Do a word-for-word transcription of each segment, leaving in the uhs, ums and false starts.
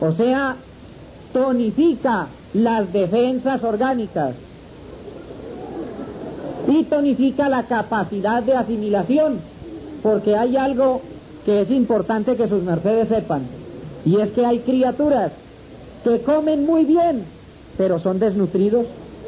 O sea, tonifica las defensas orgánicas y tonifica la capacidad de asimilación, porque hay algo que es importante que sus mercedes sepan, y es que hay criaturas que comen muy bien, pero son desnutridos.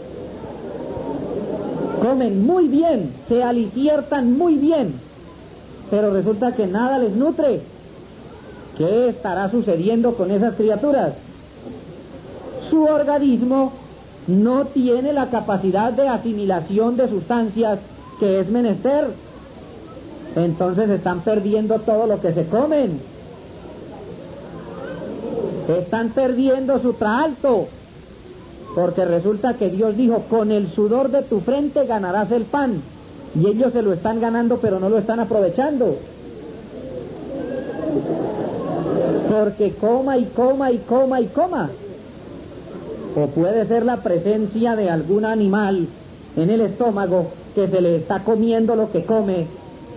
Comen muy bien, se aliciertan muy bien, pero resulta que nada les nutre. ¿Qué estará sucediendo con esas criaturas? Su organismo no tiene la capacidad de asimilación de sustancias que es menester. Entonces están perdiendo todo lo que se comen. Están perdiendo su traalto, porque resulta que Dios dijo: con el sudor de tu frente ganarás el pan, y ellos se lo están ganando pero no lo están aprovechando, porque coma y coma y coma y coma. O puede ser la presencia de algún animal en el estómago que se le está comiendo lo que come.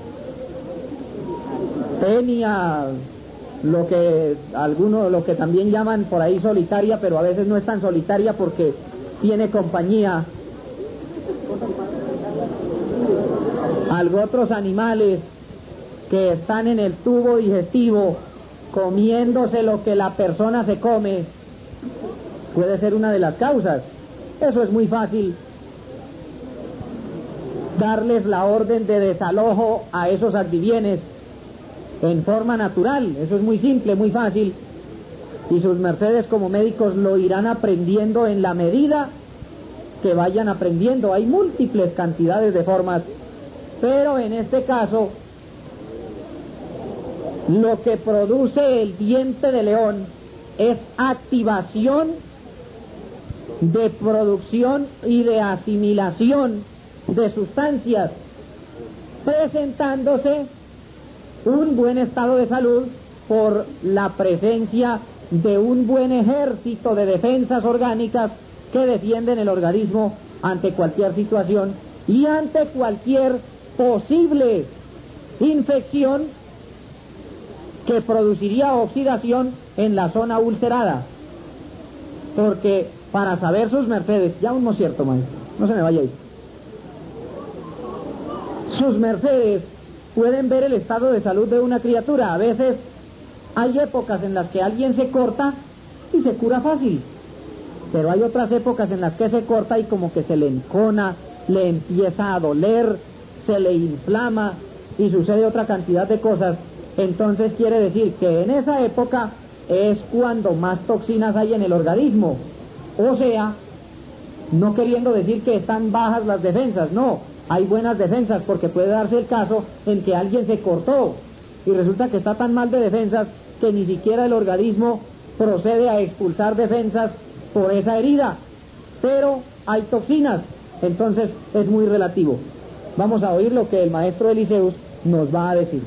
Tenia, lo que algunos, lo que también llaman por ahí solitaria, pero a veces no es tan solitaria porque tiene compañía. Algo otros animales que están en el tubo digestivo comiéndose lo que la persona se come, puede ser una de las causas. Eso es muy fácil, darles la orden de desalojo a esos adivienes en forma natural. Eso es muy simple, muy fácil, y sus mercedes como médicos lo irán aprendiendo en la medida que vayan aprendiendo. Hay múltiples cantidades de formas, pero en este caso lo que produce el diente de león es activación de producción y de asimilación de sustancias, presentándose un buen estado de salud por la presencia de un buen ejército de defensas orgánicas que defienden el organismo ante cualquier situación y ante cualquier posible infección que produciría oxidación en la zona ulcerada. Porque para saber sus mercedes, ya un no es cierto, maestro, no se me vaya ahí, sus mercedes pueden ver el estado de salud de una criatura. A veces hay épocas en las que alguien se corta y se cura fácil, pero hay otras épocas en las que se corta y como que se le encona, le empieza a doler, se le inflama y sucede otra cantidad de cosas. Entonces quiere decir que en esa época es cuando más toxinas hay en el organismo. O sea, no queriendo decir que están bajas las defensas, no, hay buenas defensas, porque puede darse el caso en que alguien se cortó y resulta que está tan mal de defensas que ni siquiera el organismo procede a expulsar defensas por esa herida, pero hay toxinas. Entonces es muy relativo. Vamos a oír lo que el maestro Eliseus nos va a decir.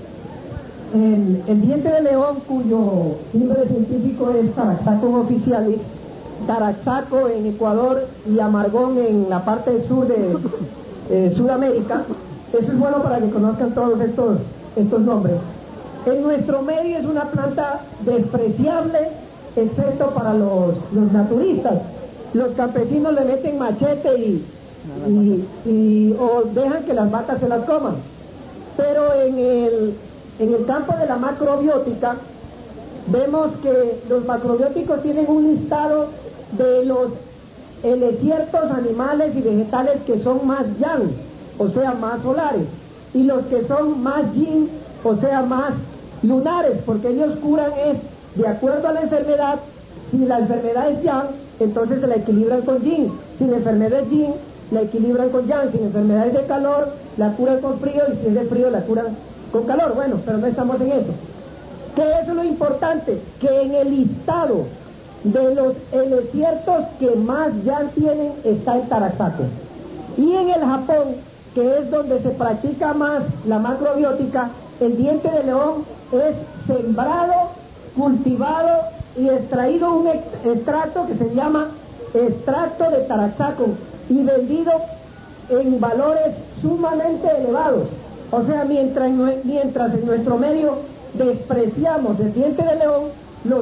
El, el diente de león, cuyo nombre científico es Taraxacum officialis, Taraxaco en Ecuador y Amargón en la parte sur de eh, Sudamérica. Eso es bueno para que conozcan todos estos, estos nombres. En nuestro medio es una planta despreciable, excepto para los, los naturistas. Los campesinos le meten machete y, y, y o dejan que las vacas se las coman. Pero en el, en el campo de la macrobiótica vemos que los macrobióticos tienen un listado de los desiertos animales y vegetales que son más yang, o sea, más solares, y los que son más yin, o sea, más lunares, porque ellos curan es de acuerdo a la enfermedad. Si la enfermedad es yang, entonces se la equilibran con yin. Si la enfermedad es yin, la equilibran con yang. Si la enfermedad es de calor, la curan con frío, y si es de frío, la curan con calor. Bueno, pero no estamos en eso. ¿Qué es lo importante? Que en el listado de los desiertos que más yang tienen está el Taraxaco. Y en el Japón, que es donde se practica más la macrobiótica, el diente de león es sembrado, cultivado y extraído un extracto que se llama extracto de Taraxaco y vendido en valores sumamente elevados. O sea, mientras, mientras en nuestro medio despreciamos el diente de león, los japoneses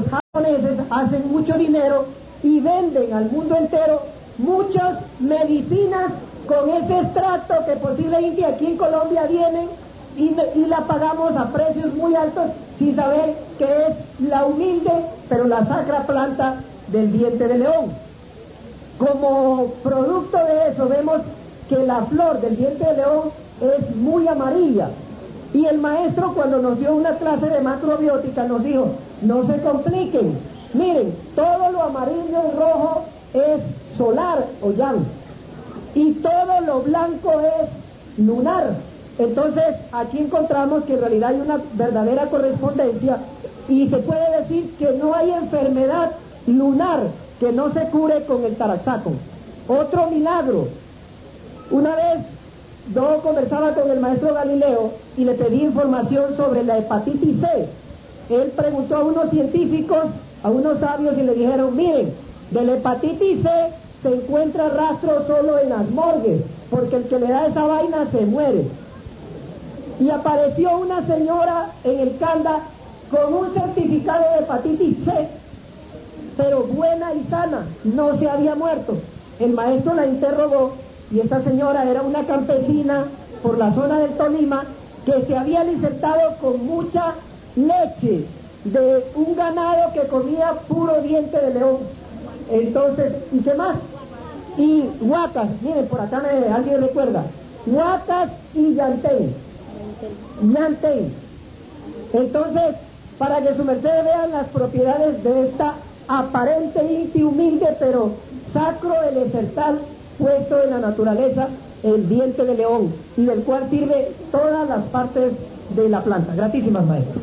japoneses hacen mucho dinero y venden al mundo entero muchas medicinas con ese extracto que posiblemente aquí en Colombia vienen y, y la pagamos a precios muy altos sin saber que es la humilde pero la sacra planta del diente de león. Como producto de eso vemos que la flor del diente de león es muy amarilla, y el maestro cuando nos dio una clase de macrobiótica nos dijo: no se compliquen, miren, todo lo amarillo y rojo es solar o yang, y todo lo blanco es lunar. Entonces aquí encontramos que en realidad hay una verdadera correspondencia, y se puede decir que no hay enfermedad lunar que no se cure con el taraxaco. Otro milagro: una vez yo conversaba con el maestro Galileo y le pedí información sobre la hepatitis C. Él preguntó a unos científicos, a unos sabios, y le dijeron: miren, de la hepatitis C se encuentra rastro solo en las morgues, porque el que le da esa vaina se muere. Y apareció una señora en el Canda con un certificado de hepatitis C, pero buena y sana, no se había muerto. El maestro la interrogó, y esta señora era una campesina por la zona del Tolima que se había alimentado con mucha leche de un ganado que comía puro diente de león. Entonces, ¿y qué más? Y huacas, miren, por acá me, alguien recuerda, huacas y llantén. Llantén. Entonces, para que su merced vean las propiedades de esta aparente inti humilde, pero sacro elemental puesto en la naturaleza, el diente de león, y del cual sirve todas las partes de la planta. Gratísimas, maestro.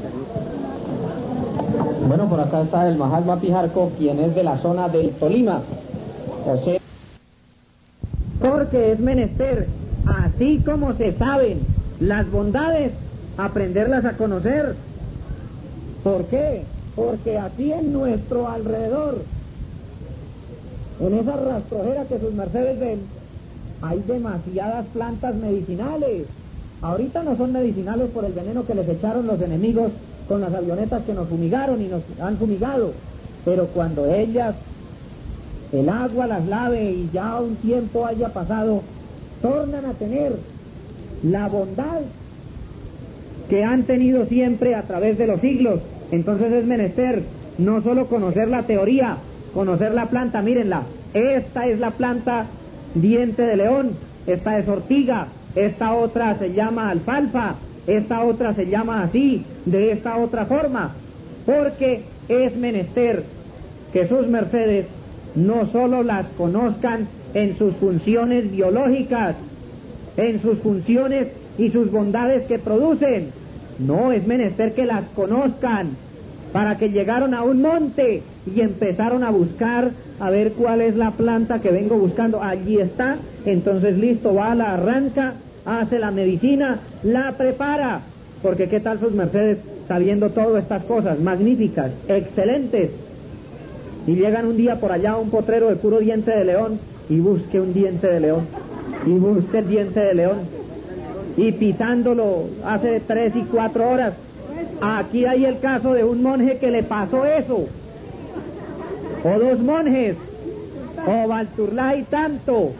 Bueno, por acá está el Mahatma Pijarco, quien es de la zona del Tolima. O sea, porque es menester, así como se saben las bondades, aprenderlas a conocer. ¿Por qué? Porque así en nuestro alrededor, en esa rastrojera que sus mercedes ven, hay demasiadas plantas medicinales. Ahorita no son medicinales por el veneno que les echaron los enemigos con las avionetas que nos fumigaron y nos han fumigado, pero cuando ellas, el agua las lave y ya un tiempo haya pasado, tornan a tener la bondad que han tenido siempre a través de los siglos. Entonces es menester no solo conocer la teoría, conocer la planta. Mírenla, esta es la planta diente de león, esta es ortiga, esta otra se llama alfalfa, esta otra se llama así, de esta otra forma, porque es menester que sus mercedes no solo las conozcan en sus funciones biológicas, en sus funciones y sus bondades que producen, no, es menester que las conozcan, para que llegaron a un monte y empezaron a buscar a ver cuál es la planta que vengo buscando. Allí está, entonces listo, va, la arranca, hace la medicina, la prepara, porque qué tal sus mercedes sabiendo todas estas cosas magníficas, excelentes, y llegan un día por allá a un potrero de puro diente de león y busque un diente de león y busque el diente de león y pisándolo hace tres y cuatro horas. Aquí hay el caso de un monje que le pasó eso, o dos monjes, o Valturlá y tanto,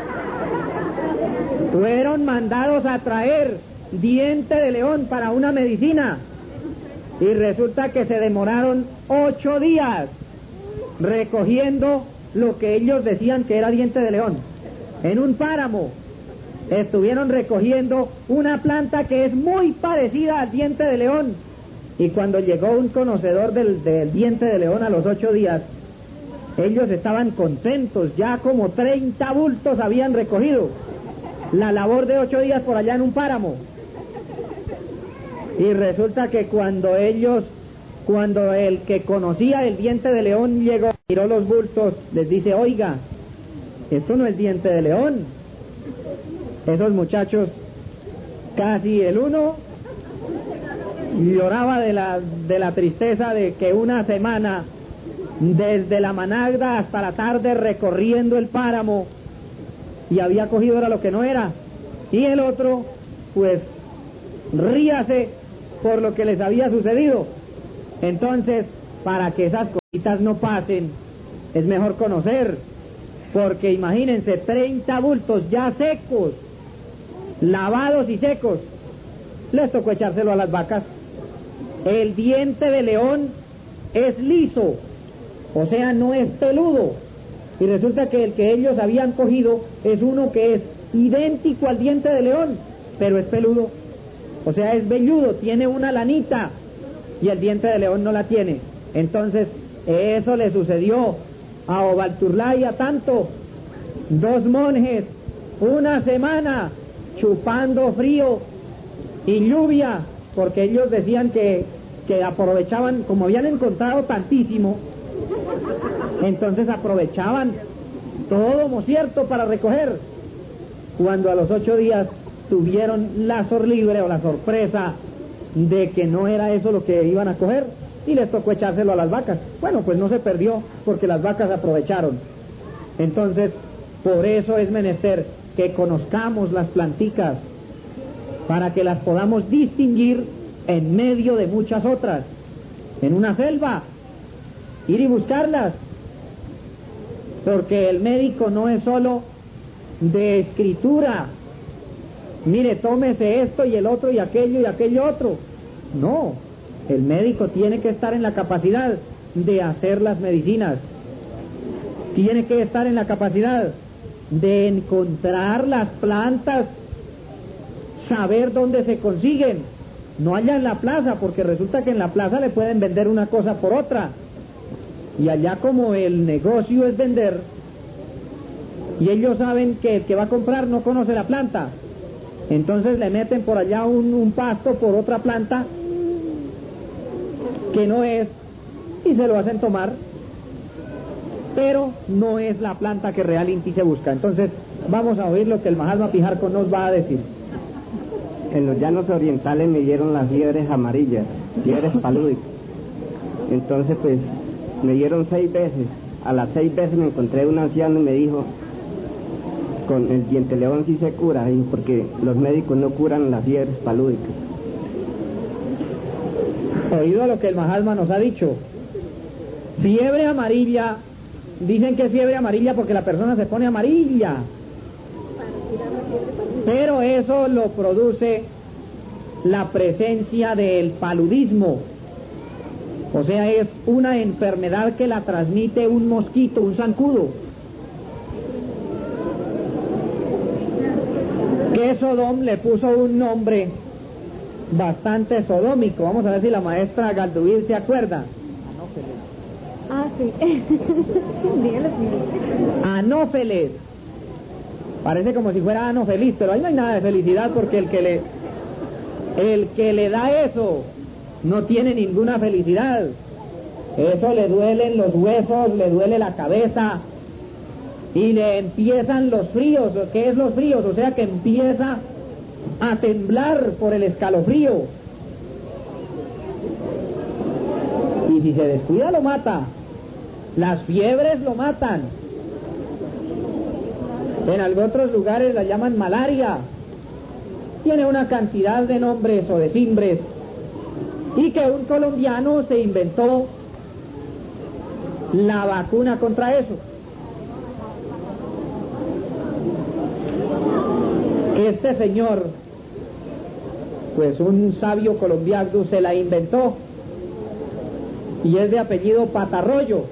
fueron mandados a traer diente de león para una medicina, y resulta que se demoraron ocho días recogiendo lo que ellos decían que era diente de león. En un páramo estuvieron recogiendo una planta que es muy parecida al diente de león, y cuando llegó un conocedor del, del diente de león a los ocho días, ellos estaban contentos, ya como treinta bultos habían recogido. La labor de ocho días por allá en un páramo. Y resulta que cuando ellos, cuando el que conocía el diente de león llegó, miró los bultos, les dice: oiga, esto no es diente de león. Esos muchachos, casi el uno lloraba de la, de la tristeza de que una semana, desde la managda hasta la tarde, recorriendo el páramo, y había cogido era lo que no era, y el otro pues ríase por lo que les había sucedido. Entonces para que esas cositas no pasen, es mejor conocer, porque imagínense, treinta bultos ya secos, lavados y secos, les tocó echárselo a las vacas. El diente de león es liso, o sea, no es peludo, y resulta que el que ellos habían cogido es uno que es idéntico al diente de león, pero es peludo, o sea, es velludo, tiene una lanita, y el diente de león no la tiene. Entonces, eso le sucedió a Obalturlá y a tanto, dos monjes, una semana, chupando frío y lluvia, porque ellos decían que, que aprovechaban, como habían encontrado tantísimo, entonces aprovechaban todo, ¿no es cierto?, para recoger. Cuando a los ocho días tuvieron la sorlibre o la sorpresa de que no era eso lo que iban a coger, y les tocó echárselo a las vacas. Bueno, pues no se perdió, porque las vacas aprovecharon. Entonces, por eso es menester que conozcamos las planticas, para que las podamos distinguir en medio de muchas otras. En una selva, ir y buscarlas, porque el médico no es solo de escritura, mire, tómese esto y el otro y aquello y aquello otro. No, el médico tiene que estar en la capacidad de hacer las medicinas, tiene que estar en la capacidad de encontrar las plantas, saber dónde se consiguen, no allá en la plaza, porque resulta que en la plaza le pueden vender una cosa por otra, y allá como el negocio es vender, y ellos saben que el que va a comprar no conoce la planta, entonces le meten por allá un, un pasto por otra planta que no es, y se lo hacen tomar, pero no es la planta que realmente se busca. Entonces vamos a oír lo que el Mahatma Pijarco nos va a decir. En los llanos orientales me dieron las fiebres amarillas, fiebres palúdicas. Entonces pues me dieron seis veces. A las seis veces me encontré un anciano y me dijo, con el diente león sí se cura, y porque los médicos no curan las fiebres palúdicas. Oído lo que el Mahatma nos ha dicho. Fiebre amarilla, dicen que es fiebre amarilla porque la persona se pone amarilla, pero eso lo produce la presencia del paludismo, o sea, es una enfermedad que la transmite un mosquito, un zancudo. Que Sodom le puso un nombre bastante sodómico. Vamos a ver si la maestra Galduvir se acuerda. Ah, sí. Dígale, sí. Anófeles. Parece como si fuera ano feliz, pero ahí no hay nada de felicidad, porque el que le el que le da eso no tiene ninguna felicidad. Eso le duelen los huesos, le duele la cabeza y le empiezan los fríos. ¿Qué es los fríos? O sea que empieza a temblar por el escalofrío, y si se descuida lo mata. Las fiebres lo matan. En algunos otros lugares la llaman malaria. Tiene una cantidad de nombres o de cimbres, y que un colombiano se inventó la vacuna contra eso. Este señor, pues un sabio colombiano, se la inventó, y es de apellido Patarroyo.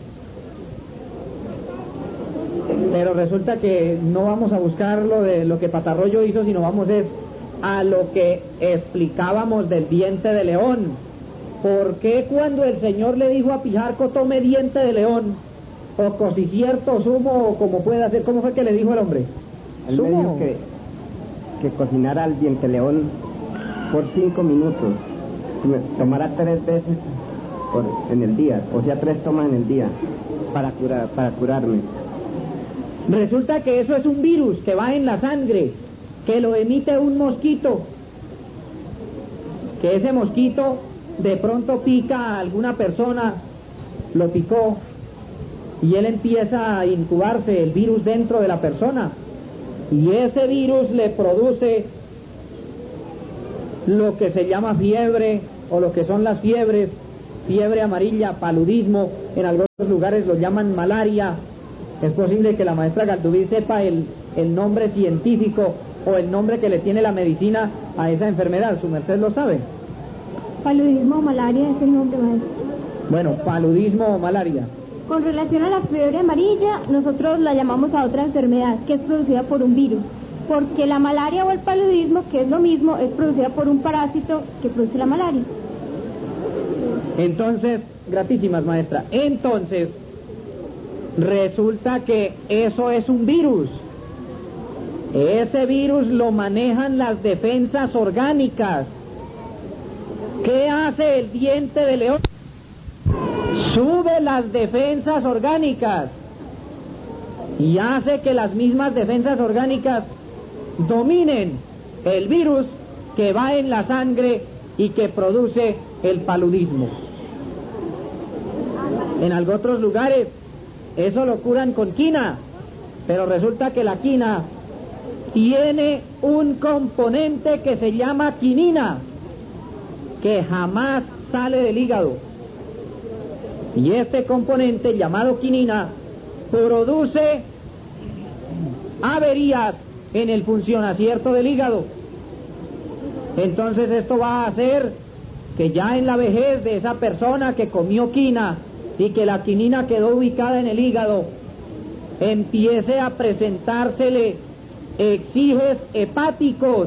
Pero resulta que no vamos a buscar lo de lo que Patarroyo hizo, sino vamos es a lo que explicábamos del diente de león. ¿Por qué cuando el Señor le dijo a Pijarco tome diente de león, o cosicierto, zumo, o como pueda hacer? ¿Cómo fue que le dijo el hombre? Él me dijo que, que cocinara el diente león por cinco minutos, que me tomara tres veces por, en el día, o sea, tres tomas en el día, para curar, para curarme. Resulta que eso es un virus que va en la sangre, que lo emite un mosquito, que ese mosquito de pronto pica a alguna persona, lo picó, y él empieza a incubarse el virus dentro de la persona, y ese virus le produce lo que se llama fiebre, o lo que son las fiebres, fiebre amarilla, paludismo, en algunos lugares lo llaman malaria. Es posible que la maestra Galduví sepa el, el nombre científico o el nombre que le tiene la medicina a esa enfermedad. ¿Su merced lo sabe? Paludismo o malaria es el nombre, maestro. Bueno, paludismo o malaria. Con relación a la fiebre amarilla, nosotros la llamamos a otra enfermedad que es producida por un virus, porque la malaria o el paludismo, que es lo mismo, es producida por un parásito que produce la malaria. Entonces, gratísimas maestra, entonces resulta que eso es un virus. Ese virus lo manejan las defensas orgánicas. ¿Qué hace el diente de león? Sube las defensas orgánicas y hace que las mismas defensas orgánicas dominen el virus que va en la sangre y que produce el paludismo. En algunos otros lugares eso lo curan con quina, pero resulta que la quina tiene un componente que se llama quinina, que jamás sale del hígado. Y este componente llamado quinina produce averías en el funcionamiento del hígado. Entonces esto va a hacer que ya en la vejez de esa persona que comió quina y que la quinina quedó ubicada en el hígado, empiece a presentársele exiges hepáticos.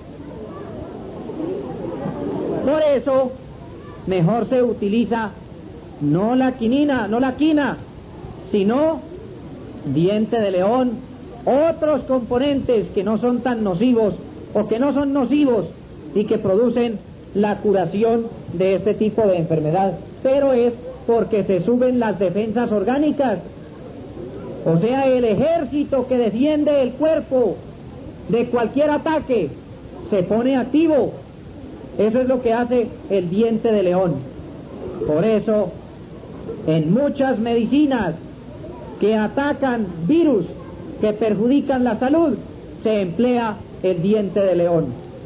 Por eso mejor se utiliza no la quinina, no la quina, sino diente de león, otros componentes que no son tan nocivos o que no son nocivos y que producen la curación de este tipo de enfermedad, pero es porque se suben las defensas orgánicas, o sea, el ejército que defiende el cuerpo de cualquier ataque se pone activo. Eso es lo que hace el diente de león. Por eso, en muchas medicinas que atacan virus que perjudican la salud, se emplea el diente de león.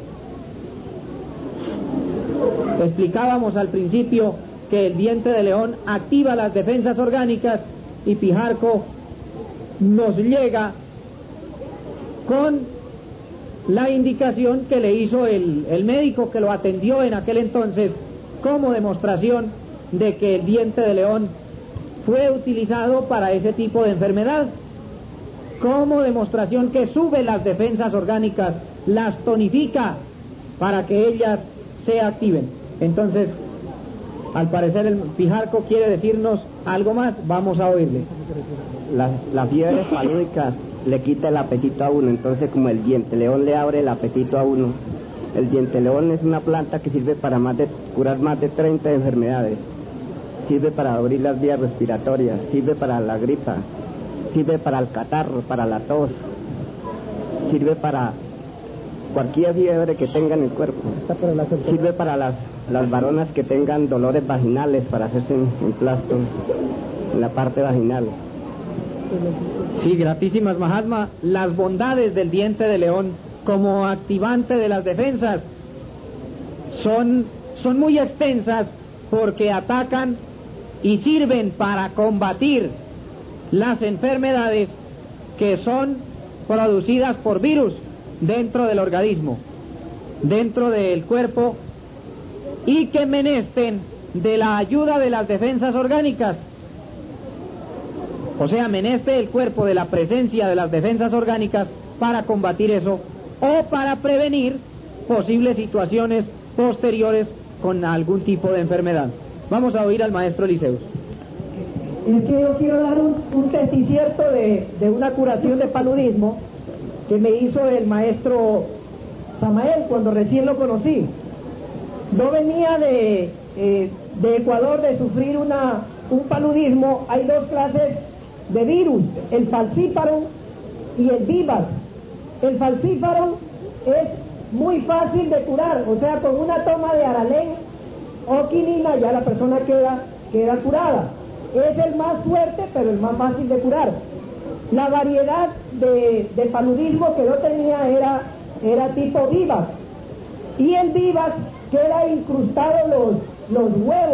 Explicábamos al principio que el diente de león activa las defensas orgánicas y Pijarco nos llega con la indicación que le hizo el, el médico que lo atendió en aquel entonces como demostración de que el diente de león fue utilizado para ese tipo de enfermedad, como demostración que sube las defensas orgánicas, las tonifica para que ellas se activen. Entonces, al parecer el Pijarco quiere decirnos algo más, vamos a oírle. La, la fiebre palúdica le quita el apetito a uno, entonces como el diente león le abre el apetito a uno. El diente león es una planta que sirve para más de, curar más de treinta enfermedades. Sirve para abrir las vías respiratorias, sirve para la gripa, sirve para el catarro, para la tos, sirve para cualquier fiebre que tenga en el cuerpo, sirve para las, las varonas que tengan dolores vaginales, para hacerse emplastos en la parte vaginal. Sí, gratísimas Mahatma, las bondades del diente de león como activante de las defensas son, son muy extensas, porque atacan y sirven para combatir las enfermedades que son producidas por virus dentro del organismo, dentro del cuerpo, y que menesten de la ayuda de las defensas orgánicas. O sea, meneste el cuerpo de la presencia de las defensas orgánicas para combatir eso o para prevenir posibles situaciones posteriores con algún tipo de enfermedad. Vamos a oír al maestro Liceus. Es que yo quiero dar un, un testicierto de, de una curación de paludismo que me hizo el maestro Samael cuando recién lo conocí. Yo venía de, eh, de Ecuador de sufrir una, un paludismo. Hay dos clases de virus, el falciparum y el vivax. El falciparum es muy fácil de curar, o sea, con una toma de aralén o quinina ya la persona queda, queda curada. Es el más fuerte, pero el más fácil de curar. La variedad de, de paludismo que yo tenía era, era tipo vivax, y el vivax queda incrustado los, los huevos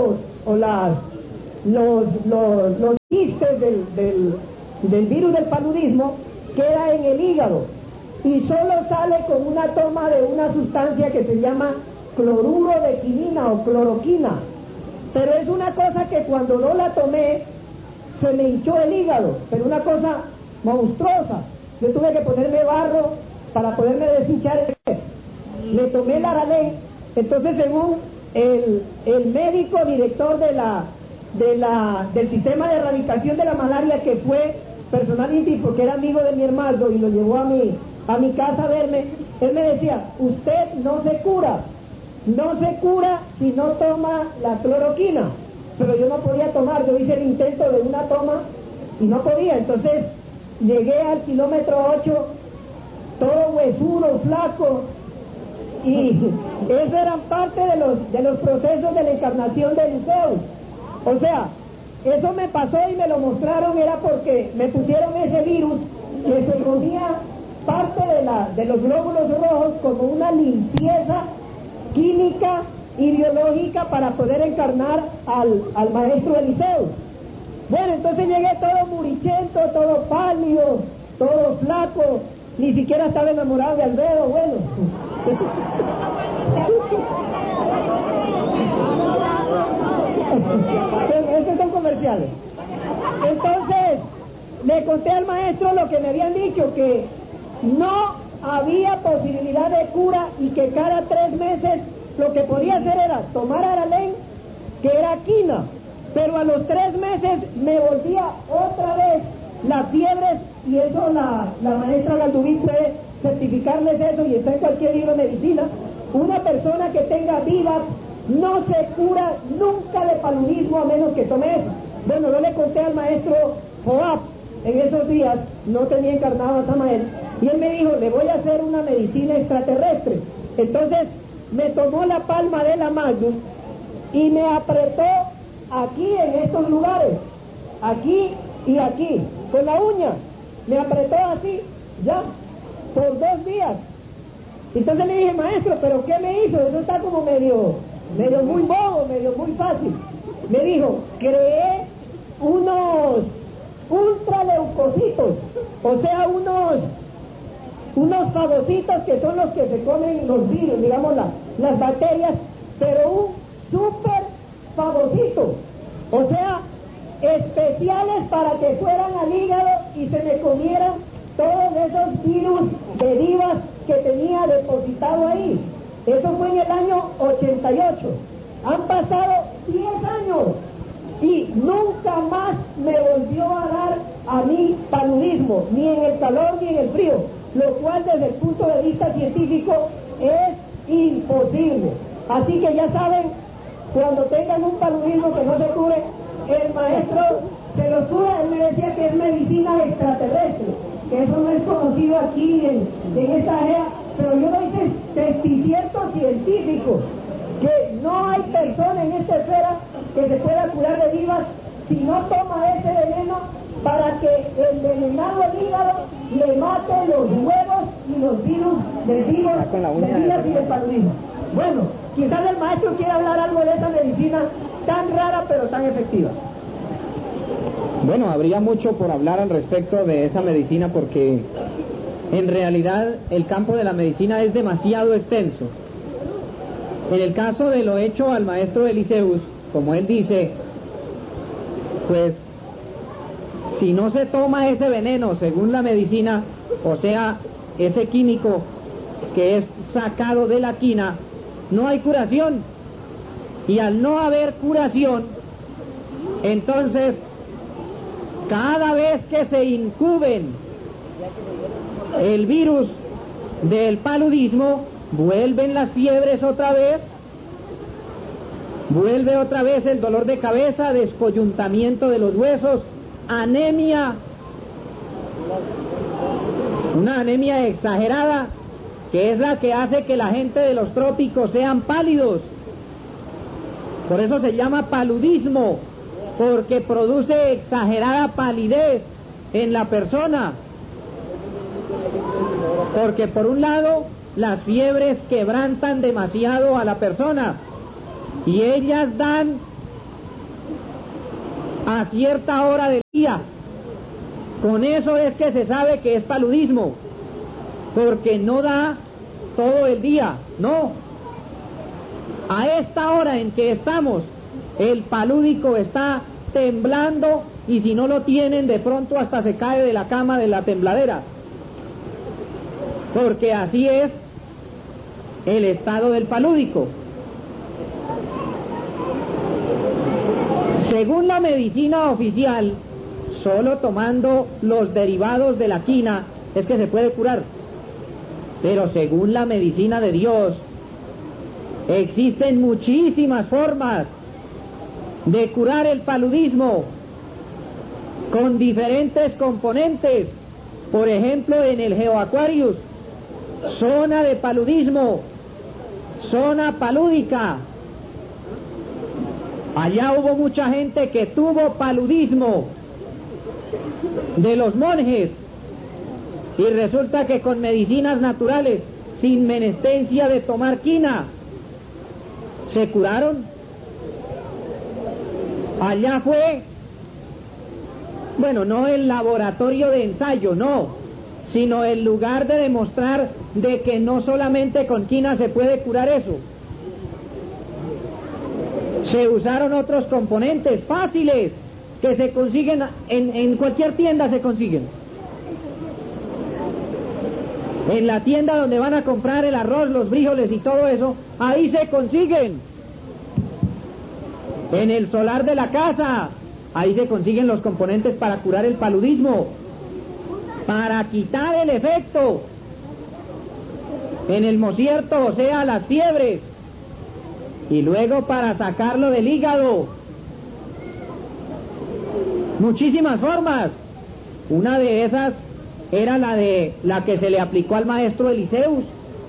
o las, los, los, los quistes del, del, del virus del paludismo queda en el hígado y solo sale con una toma de una sustancia que se llama cloruro de quinina o cloroquina. Pero es una cosa que cuando no la tomé se me hinchó el hígado, pero una cosa monstruosa. Yo tuve que ponerme barro para poderme deshinchar el hígado. Le tomé el Aralén. Entonces, según el, el médico director de la, de la, del sistema de erradicación de la malaria, que fue personalmente porque era amigo de mi hermano y lo llevó a mi, a mi casa a verme, él me decía, usted no se cura, no se cura si no toma la cloroquina. Pero yo no podía tomar, yo hice el intento de una toma y no podía. Entonces llegué al kilómetro ocho, todo huesudo, flaco, y eso eran parte de los, de los procesos de la encarnación de Zeus. O sea, eso me pasó y me lo mostraron, era porque me pusieron ese virus que se ponía parte de, la, de los glóbulos rojos como una limpieza química y biológica para poder encarnar al, al maestro Eliseo. Bueno, entonces llegué todo murichento, todo pálido, todo flaco, ni siquiera estaba enamorado de Albedo, bueno. Estos son comerciales. Entonces, le conté al maestro lo que me habían dicho, que no había posibilidad de cura y que cada tres meses lo que podía hacer era tomar Aralén, que era quina, pero a los tres meses me volvía otra vez las fiebres, y eso la, la maestra Galdubín puede certificarles eso, y está en cualquier libro de medicina. Una persona que tenga vidas no se cura nunca de paludismo a menos que tome eso. Bueno, yo le conté al maestro Joab en esos días, no tenía encarnado a Samael, y él me dijo, le voy a hacer una medicina extraterrestre. Entonces me tomó la palma de la Magnum y me apretó aquí en estos lugares, aquí y aquí, con la uña, me apretó así, ya, por dos días. Entonces le dije, maestro, ¿pero qué me hizo? Eso está como medio, medio muy bobo, medio muy fácil. Me dijo, creé unos ultraleucocitos, o sea, unos unos fagocitos que son los que se comen los virus, digamos la, las bacterias, pero un super fagocito, o sea, especiales para que fueran al hígado y se me comieran todos esos virus de divas que tenía depositado ahí. Eso fue en el año ochenta y ocho. Han pasado diez años y nunca más me volvió a dar a mí paludismo, ni en el calor ni en el frío, lo cual desde el punto de vista científico es imposible. Así que ya saben, cuando tengan un paludismo que no se cure, el maestro se lo cura. Él me decía que es medicina extraterrestre, que eso no es conocido aquí en, en esta área, pero yo lo hice testicierto científico, que no hay persona en esta esfera que se pueda curar de divas si no toma ese veneno, para que el envenenado al hígado le mate los huevos y los virus de divas, de divas y de paludismo. Bueno, quizás el maestro quiera hablar algo de esa medicina tan rara pero tan efectiva. Bueno, habría mucho por hablar al respecto de esa medicina, porque en realidad el campo de la medicina es demasiado extenso. En el caso de lo hecho al maestro Eliseus, como él dice, pues si no se toma ese veneno según la medicina, o sea, ese químico que es sacado de la quina, no hay curación. Y al no haber curación, entonces cada vez que se incuben el virus del paludismo, vuelven las fiebres otra vez, vuelve otra vez el dolor de cabeza, descoyuntamiento de los huesos, anemia, una anemia exagerada, que es la que hace que la gente de los trópicos sean pálidos. Por eso se llama paludismo, porque produce exagerada palidez en la persona. Porque por un lado, las fiebres quebrantan demasiado a la persona, y ellas dan a cierta hora del día. Con eso es que se sabe que es paludismo, porque no da todo el día, no. A esta hora en que estamos, el palúdico está temblando, y si no lo tienen, de pronto hasta se cae de la cama de la tembladera, porque así es el estado del palúdico. Según la medicina oficial, solo tomando los derivados de la quina es que se puede curar. Pero según la medicina de Dios, existen muchísimas formas de curar el paludismo con diferentes componentes. Por ejemplo, en el GeoAquarius, zona de paludismo, zona palúdica. Allá hubo mucha gente que tuvo paludismo de los monjes, y resulta que con medicinas naturales, sin menestencia de tomar quina, se curaron. Allá fue, bueno, no el laboratorio de ensayo, no, sino el lugar de demostrar de que no solamente con quina se puede curar eso. Se usaron otros componentes fáciles que se consiguen en, en cualquier tienda, se consiguen. En la tienda donde van a comprar el arroz, los frijoles y todo eso, ahí se consiguen. En el solar de la casa, ahí se consiguen los componentes para curar el paludismo, para quitar el efecto. En el mosierto, o sea, las fiebres, y luego para sacarlo del hígado. Muchísimas formas. Una de esas era la de la que se le aplicó al maestro Eliseus,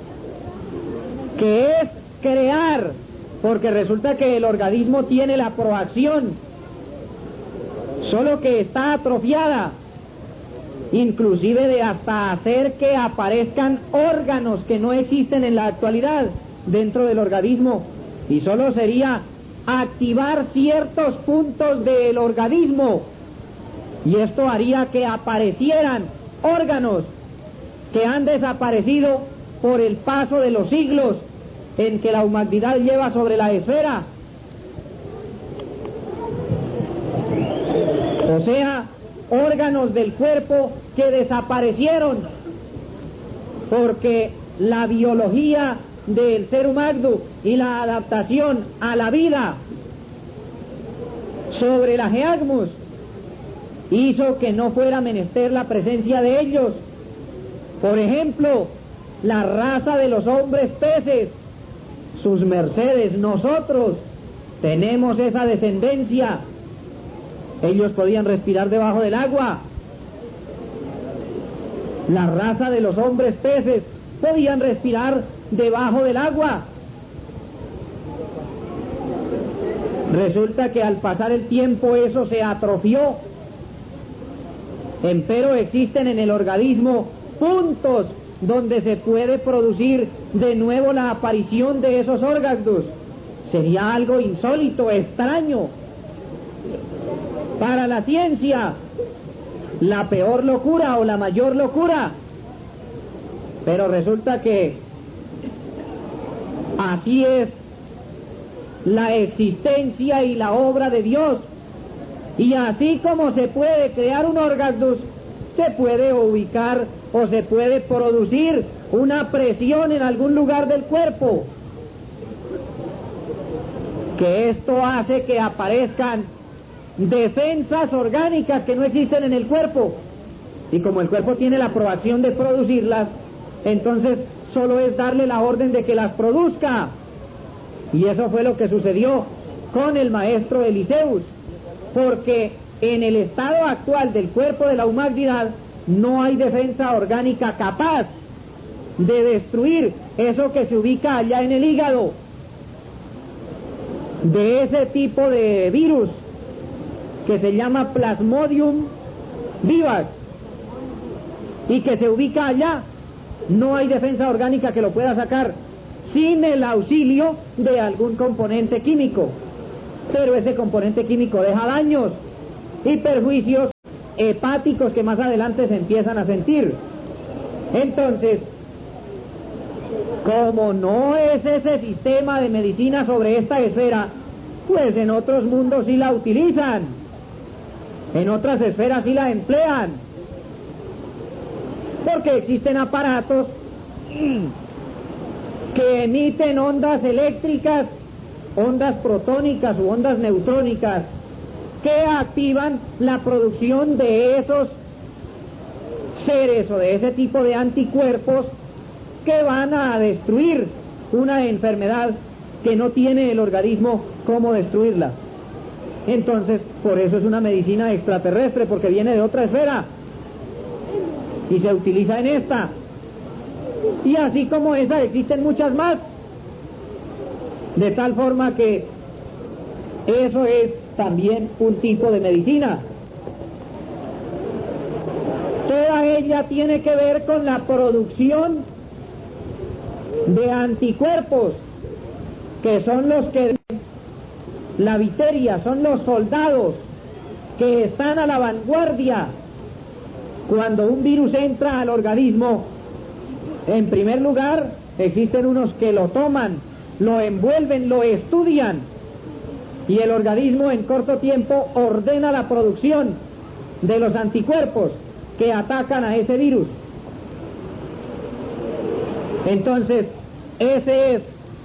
que es crear, porque resulta que el organismo tiene la proacción, solo que está atrofiada, inclusive de hasta hacer que aparezcan órganos que no existen en la actualidad dentro del organismo, y solo sería activar ciertos puntos del organismo, y esto haría que aparecieran órganos que han desaparecido por el paso de los siglos en que la humanidad lleva sobre la esfera. O sea, órganos del cuerpo que desaparecieron porque la biología del ser humano y la adaptación a la vida sobre la Geagmus hizo que no fuera menester la presencia de ellos. Por ejemplo, la raza de los hombres peces, sus mercedes, nosotros tenemos esa descendencia. Ellos podían respirar debajo del agua. La raza de los hombres peces podían respirar debajo del agua. Resulta que al pasar el tiempo eso se atrofió. Empero existen en el organismo puntos donde se puede producir de nuevo la aparición de esos órganos. Sería algo insólito, extraño. Para la ciencia, la peor locura o la mayor locura. Pero resulta que así es la existencia y la obra de Dios. Y así como se puede crear un órgano, se puede ubicar o se puede producir una presión en algún lugar del cuerpo, que esto hace que aparezcan defensas orgánicas que no existen en el cuerpo, y como el cuerpo tiene la aprobación de producirlas, entonces solo es darle la orden de que las produzca. Y eso fue lo que sucedió con el maestro Eliseus, porque en el estado actual del cuerpo de la humanidad no hay defensa orgánica capaz de destruir eso que se ubica allá en el hígado, de ese tipo de virus que se llama Plasmodium vivax y que se ubica allá. No hay defensa orgánica que lo pueda sacar sin el auxilio de algún componente químico, pero ese componente químico deja daños y perjuicios hepáticos que más adelante se empiezan a sentir. Entonces, como no es ese sistema de medicina sobre esta esfera, pues en otros mundos sí la utilizan, en otras esferas sí la emplean, porque existen aparatos que emiten ondas eléctricas, ondas protónicas u ondas neutrónicas, que activan la producción de esos seres o de ese tipo de anticuerpos que van a destruir una enfermedad que no tiene el organismo cómo destruirla. Entonces, por eso es una medicina extraterrestre, porque viene de otra esfera y se utiliza en esta. Y así como esa existen muchas más, de tal forma que eso es también un tipo de medicina. Toda ella tiene que ver con la producción de anticuerpos, que son los que la viteria, son los soldados que están a la vanguardia. Cuando un virus entra al organismo, en primer lugar existen unos que lo toman, lo envuelven, lo estudian, y el organismo en corto tiempo ordena la producción de los anticuerpos que atacan a ese virus. Entonces, ese es,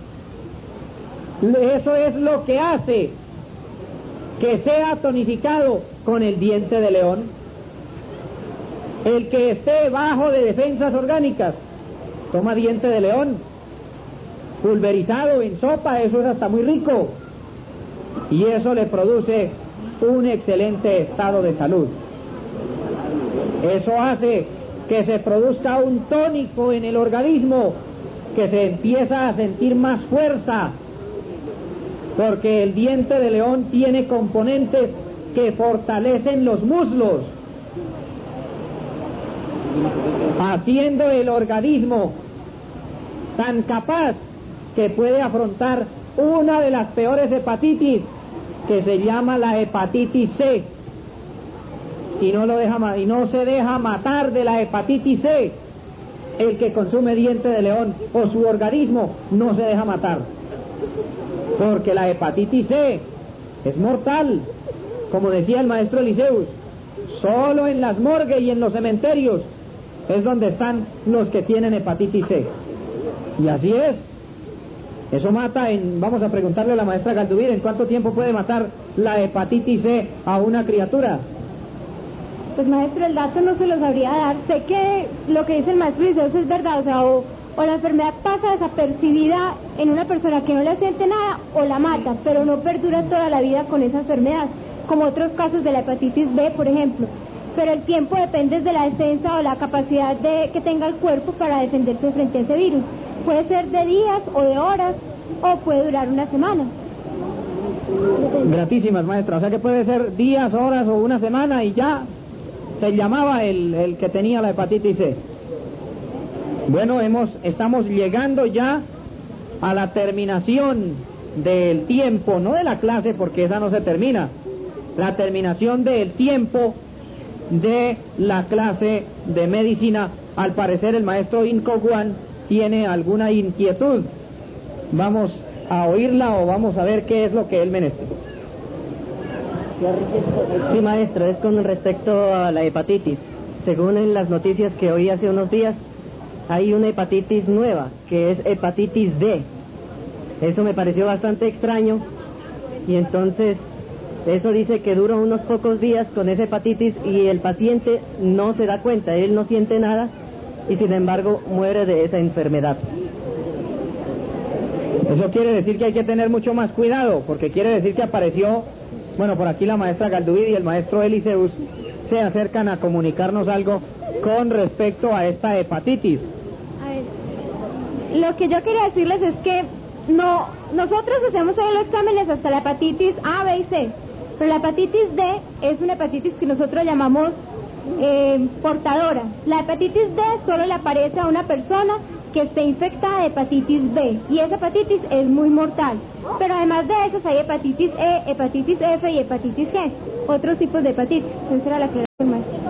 eso es lo que hace que sea tonificado con el diente de león. El que esté bajo de defensas orgánicas toma diente de león pulverizado en sopa, eso es hasta muy rico, y eso le produce un excelente estado de salud. Eso hace que se produzca un tónico en el organismo, que se empieza a sentir más fuerza, porque el diente de león tiene componentes que fortalecen los muslos, haciendo el organismo tan capaz que puede afrontar una de las peores hepatitis, que se llama la hepatitis C, y no lo deja y no se deja matar de la hepatitis C el que consume diente de león, o su organismo no se deja matar, porque la hepatitis C es mortal, como decía el maestro Eliseus. Solo en las morgues y en los cementerios es donde están los que tienen hepatitis C, y así es. Eso mata en, vamos a preguntarle a la maestra Galduvir, ¿en cuánto tiempo puede matar la hepatitis C a una criatura? Pues maestro, el dato no se lo sabría dar. Sé que lo que dice el maestro Eliseus es verdad, o sea, o, o la enfermedad pasa desapercibida en una persona que no le siente nada, o la mata, pero no perdura toda la vida con esa enfermedad, como otros casos de la hepatitis B, por ejemplo. Pero el tiempo depende de la defensa o la capacidad de que tenga el cuerpo para defenderse frente a ese virus. Puede ser de días o de horas, o puede durar una semana. Gratísimas, maestra. O sea que puede ser días, horas o una semana y ya se llamaba el, el que tenía la hepatitis C. Bueno, hemos, estamos llegando ya a la terminación del tiempo, no de la clase, porque esa no se termina, la terminación del tiempo de la clase de medicina. Al parecer el maestro Inco Juan tiene alguna inquietud. Vamos a oírla o vamos a ver qué es lo que él menester. Sí, maestro, es con respecto a la hepatitis. Según en las noticias que oí hace unos días, hay una hepatitis nueva, que es hepatitis D. Eso me pareció bastante extraño, y entonces eso dice que dura unos pocos días con esa hepatitis y el paciente no se da cuenta, él no siente nada y sin embargo muere de esa enfermedad. Eso quiere decir que hay que tener mucho más cuidado, porque quiere decir que apareció, bueno, por aquí la maestra Galduvir y el maestro Eliseus se acercan a comunicarnos algo con respecto a esta hepatitis. A ver, lo que yo quería decirles es que no, nosotros hacemos solo los exámenes hasta la hepatitis A, B y C, pero la hepatitis D es una hepatitis que nosotros llamamos eh, portadora. La hepatitis D solo le aparece a una persona que esté infectada de hepatitis B, y esa hepatitis es muy mortal. Pero además de eso hay hepatitis E, hepatitis F y hepatitis G, otros tipos de hepatitis. Esa era la aclaración, maestra.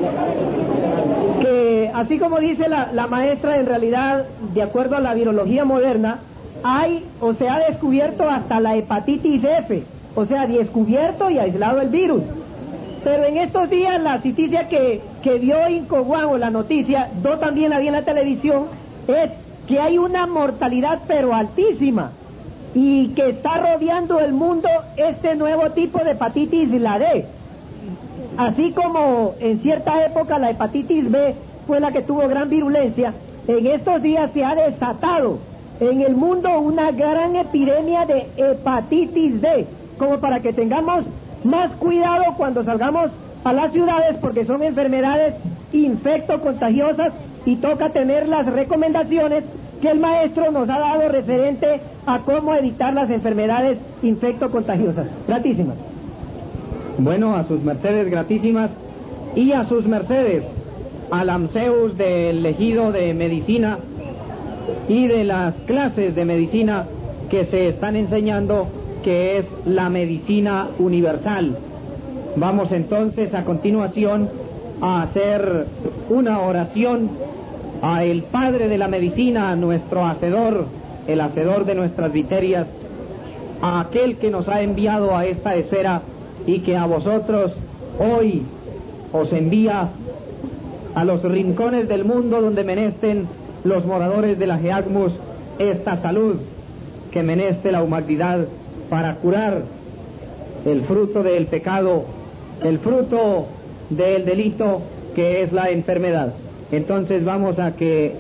Que así como dice la, la maestra, en realidad, de acuerdo a la virología moderna, hay o se ha descubierto hasta la hepatitis F, o sea, descubierto y aislado el virus. Pero en estos días la noticia que, que dio Incoguán, o la noticia, yo también la vi en la televisión, es que hay una mortalidad pero altísima, y que está rodeando el mundo este nuevo tipo de hepatitis, la D. Así como en cierta época la hepatitis B fue la que tuvo gran virulencia, en estos días se ha desatado en el mundo una gran epidemia de hepatitis D, como para que tengamos más cuidado cuando salgamos a las ciudades, porque son enfermedades infectocontagiosas y toca tener las recomendaciones que el maestro nos ha dado referente a cómo evitar las enfermedades infectocontagiosas. Gratísimas. Bueno, a sus mercedes gratísimas, y a sus mercedes, al AMSEUS del Ejido de Medicina y de las clases de medicina que se están enseñando, que es la medicina universal. Vamos entonces a continuación a hacer una oración a el Padre de la Medicina, a nuestro Hacedor, el Hacedor de nuestras viterias, a aquel que nos ha enviado a esta esfera y que a vosotros hoy os envía a los rincones del mundo donde menesten los moradores de la Geagmus esta salud que meneste la humanidad para curar el fruto del pecado, el fruto del delito que es la enfermedad. Entonces vamos a que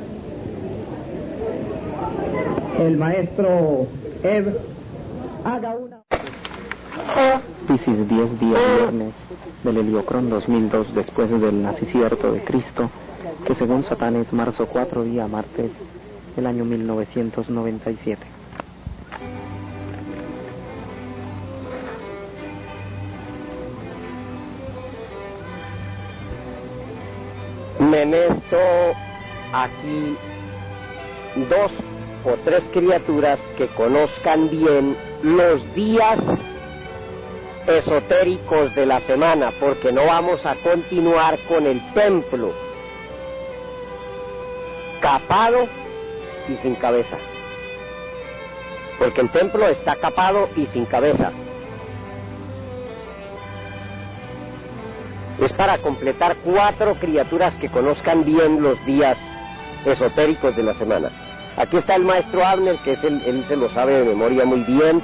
el maestro Ed haga una... Piscis diez días viernes del Heliocrón dos mil dos después del nacimiento de Cristo, que según Satán es marzo cuatro día martes del año mil novecientos noventa y siete. Menesto aquí dos o tres criaturas que conozcan bien los días esotéricos de la semana, porque no vamos a continuar con el templo capado y sin cabeza, porque el templo está capado y sin cabeza. Es para completar cuatro criaturas que conozcan bien los días esotéricos de la semana. Aquí está el maestro Abner, que es el, él se lo sabe de memoria muy bien.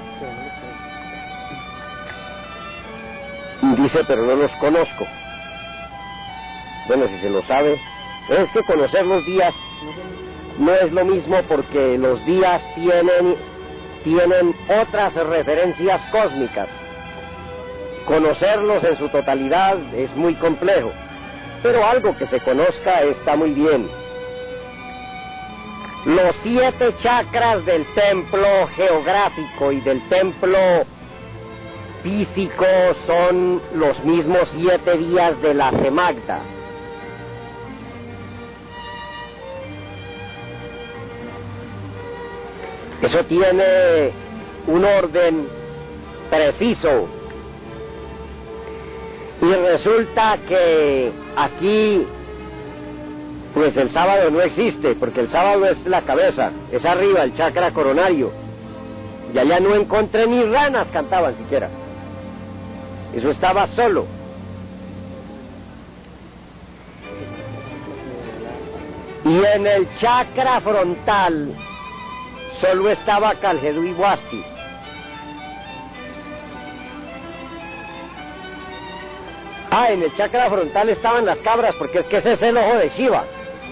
Dice, pero no los conozco. Bueno, si se lo sabe, es que conocer los días no es lo mismo, porque los días tienen, tienen otras referencias cósmicas. Conocerlos en su totalidad es muy complejo, pero algo que se conozca está muy bien. Los siete chakras del templo geográfico y del templo físico son los mismos siete días de la Semagda. Eso tiene un orden preciso. Y resulta que aquí, pues el sábado no existe, porque el sábado es la cabeza, es arriba, el chakra coronario. Y allá no encontré ni ranas cantaban siquiera. Eso estaba solo. Y en el chakra frontal solo estaba Caljedú y Huasti. Ah, en el chakra frontal estaban las cabras, porque es que ese es el ojo de Shiva.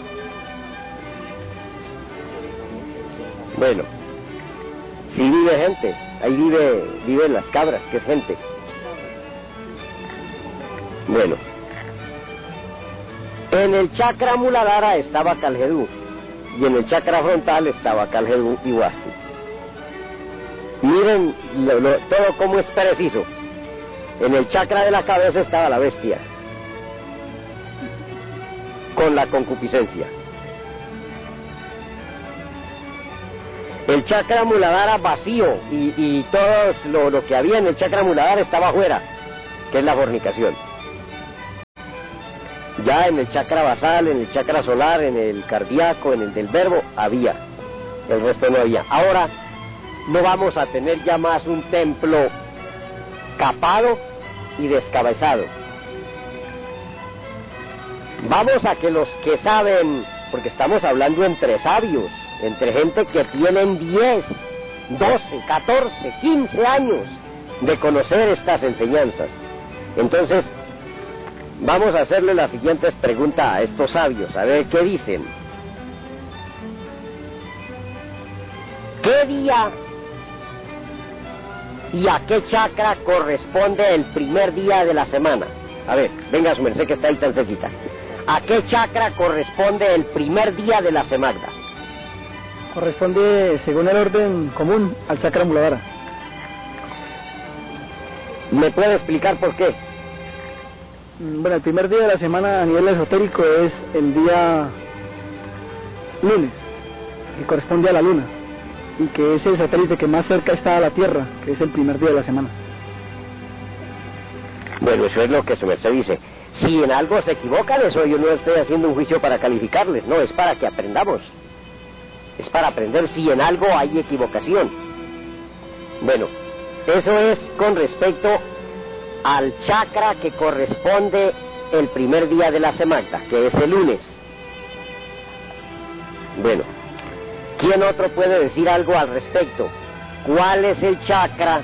Bueno, sí vive gente, ahí vive, viven las cabras, que es gente. Bueno, en el chakra Muladhara estaba Caljedú, y en el chakra frontal estaba Caljedú y Huasti. Miren lo, lo, todo como es preciso. En el chakra de la cabeza estaba la bestia, con la concupiscencia. El chakra muladhara vacío y, y todo lo, lo que había en el chakra muladhara estaba afuera, que es la fornicación. Ya en el chakra basal, en el chakra solar, en el cardíaco, en el del verbo, había. El resto no había. Ahora no vamos a tener ya más un templo capado y descabezado. Vamos a que los que saben, porque estamos hablando entre sabios, entre gente que tienen diez, doce, catorce, quince años de conocer estas enseñanzas. Entonces, vamos a hacerle las siguientes preguntas a estos sabios, a ver qué dicen. ¿Qué día y a qué chakra corresponde el primer día de la semana? A ver, venga su merced que está ahí tan cerquita. ¿A qué chakra corresponde el primer día de la semana? Corresponde, según el orden común, al chakra muladhara. ¿Me puede explicar por qué? Bueno, el primer día de la semana a nivel esotérico es el día lunes, que corresponde a la luna, y que es el satélite que más cerca está a la Tierra, que es el primer día de la semana. Bueno, eso es lo que su merced dice. Si en algo se equivocan, eso yo no estoy haciendo un juicio para calificarles, no, es para que aprendamos. Es para aprender si en algo hay equivocación. Bueno, eso es con respecto al chakra que corresponde el primer día de la semana, que es el lunes. Bueno, ¿quién otro puede decir algo al respecto? ¿Cuál es el chakra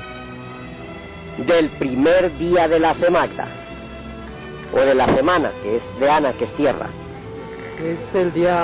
del primer día de la semana? O de la semana, que es de Ana, que es tierra. Es el día